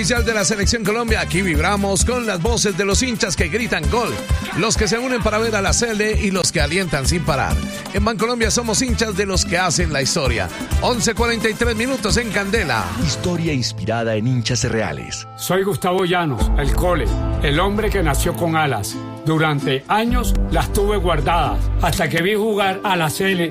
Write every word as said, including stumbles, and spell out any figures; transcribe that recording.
Oficial de la Selección Colombia, aquí vibramos con las voces de los hinchas que gritan gol, los que se unen para ver a la Sele y los que alientan sin parar. En Bancolombia somos hinchas de los que hacen la historia. once cuarenta y tres minutos en Candela. Historia inspirada en hinchas reales. Soy Gustavo Llanos, el Cole, el hombre que nació con alas. Durante años las tuve guardadas hasta que vi jugar a la Sele